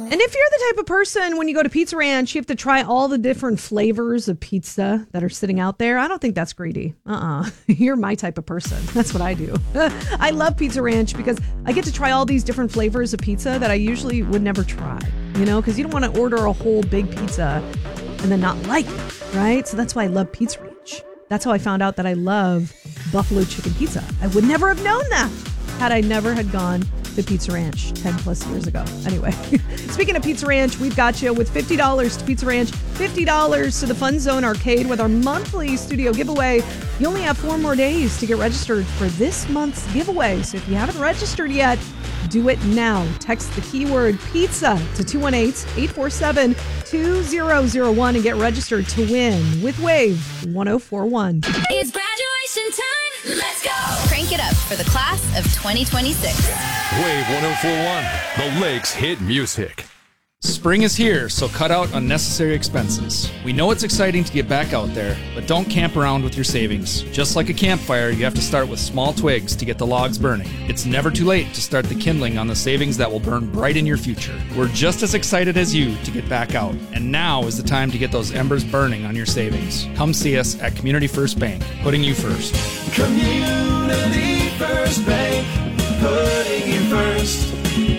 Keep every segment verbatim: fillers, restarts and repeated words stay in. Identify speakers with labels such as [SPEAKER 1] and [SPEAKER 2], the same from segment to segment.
[SPEAKER 1] And if you're the type of person, when you go to Pizza Ranch, you have to try all the different flavors of pizza that are sitting out there, I don't think that's greedy. Uh-uh. You're my type of person. That's what I do. I love Pizza Ranch because I get to try all these different flavors of pizza that I usually would never try, you know, because you don't want to order a whole big pizza and then not like it, right? So that's why I love Pizza Ranch. That's how I found out that I love buffalo chicken pizza. I would never have known that had I never had gone to Pizza Ranch ten plus years ago. Anyway, speaking of Pizza Ranch, we've got you with fifty dollars to Pizza Ranch, fifty dollars to the Fun Zone Arcade with our monthly studio giveaway. You only have four more days to get registered for this month's giveaway. So if you haven't registered yet, do it now. Text the keyword pizza to two one eight, eight four seven, two zero zero one and get registered to win with Wave one oh four one.
[SPEAKER 2] It's graduation time. Let's go. Crank it up for the class of twenty twenty-six.
[SPEAKER 3] Wave one oh four one, the Lakes hit music.
[SPEAKER 4] Spring is here, so cut out unnecessary expenses. We know it's exciting to get back out there, but don't camp around with your savings. Just like a campfire, you have to start with small twigs to get the logs burning. It's never too late to start the kindling on the savings that will burn bright in your future. We're just as excited as you to get back out, and now is the time to get those embers burning on your savings. Come see us at Community First Bank, putting you first.
[SPEAKER 5] Community First Bank, putting you first.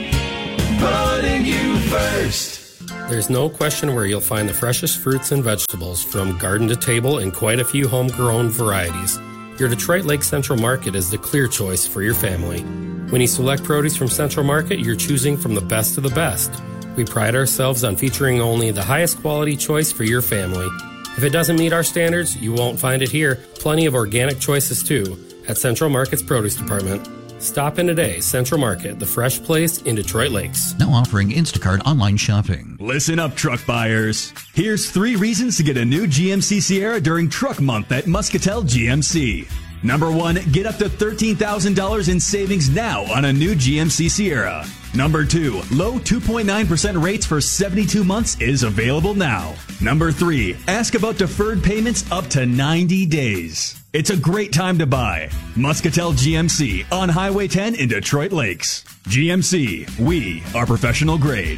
[SPEAKER 5] Putting you first.
[SPEAKER 6] There's no question where you'll find the freshest fruits and vegetables from garden to table and quite a few homegrown varieties. Your Detroit Lake Central Market is the clear choice for your family. When you select produce from Central Market, you're choosing from the best of the best. We pride ourselves on featuring only the highest quality choice for your family. If it doesn't meet our standards, you won't find it here. Plenty of organic choices too at Central Market's Produce Department. Stop in today. Central Market, the fresh place in Detroit Lakes.
[SPEAKER 7] Now offering Instacart online shopping.
[SPEAKER 8] Listen up, truck buyers. Here's three reasons to get a new G M C Sierra during Truck Month at Muscatel G M C. Number one, get up to thirteen thousand dollars in savings now on a new G M C Sierra. Number two, low two point nine percent rates for seventy-two months is available now. Number three, ask about deferred payments up to ninety days. It's a great time to buy. Muscatel G M C on Highway ten in Detroit Lakes. G M C, we are professional grade.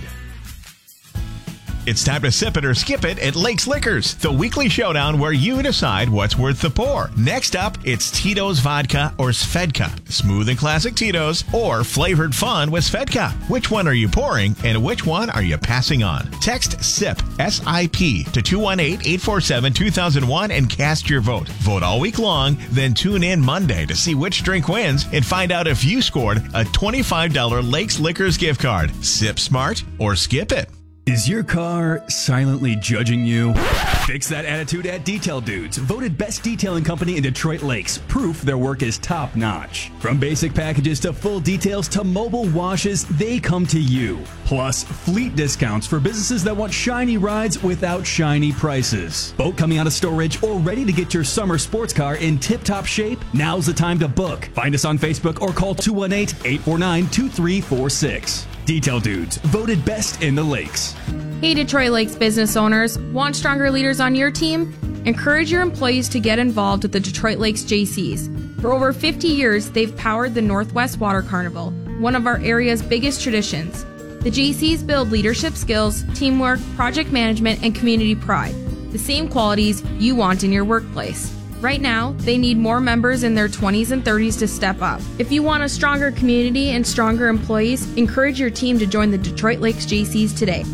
[SPEAKER 9] It's time to sip it or skip it at Lakes Liquors, the weekly showdown where you decide what's worth the pour. Next up, it's Tito's Vodka or Svedka, smooth and classic Tito's, or flavored fun with Svedka. Which one are you pouring and which one are you passing on? Text SIP, S I P, to two one eight, eight four seven, two thousand one and cast your vote. Vote all week long, then tune in Monday to see which drink wins and find out if you scored a twenty-five dollars Lakes Liquors gift card. Sip smart or skip it.
[SPEAKER 8] Is your car silently judging you? Fix that attitude at Detail Dudes, voted best detailing company in Detroit Lakes. Proof their work is top notch. From basic packages to full details to mobile washes, they come to you. Plus, fleet discounts for businesses that want shiny rides without shiny prices. Boat coming out of storage or ready to get your summer sports car in tip-top shape? Now's the time to book. Find us on Facebook or call two one eight, eight four nine, two three four six. Detail Dudes, voted best in the Lakes.
[SPEAKER 10] Hey Detroit Lakes business owners, want stronger leaders on your team? Encourage your employees to get involved with the Detroit Lakes J Cs. For over fifty years, they've powered the Northwest Water Carnival, one of our area's biggest traditions. The J Cs build leadership skills, teamwork, project management, and community pride, the same qualities you want in your workplace. Right now, they need more members in their twenties and thirties to step up. If you want a stronger community and stronger employees, encourage your team to join the Detroit Lakes J Cs today.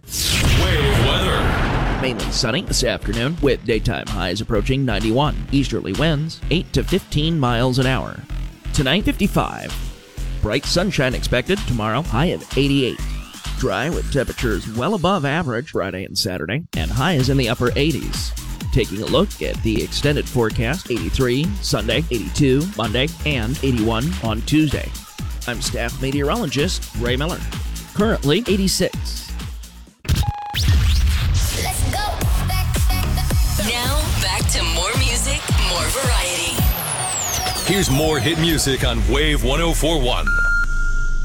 [SPEAKER 3] Wave weather.
[SPEAKER 11] Mainly sunny this afternoon with daytime highs approaching ninety-one. Easterly winds eight to fifteen miles an hour. Tonight, fifty-five. Bright sunshine expected tomorrow, high of eighty-eight. Dry with temperatures well above average Friday and Saturday, and highs in the upper eighties. Taking a look at the extended forecast, eighty-three Sunday, eighty-two Monday, and eighty-one on Tuesday. I'm staff meteorologist Ray Miller. Currently eighty-six.
[SPEAKER 2] Let's go. Now back to more music, more variety.
[SPEAKER 3] Here's more hit music on Wave one oh four one.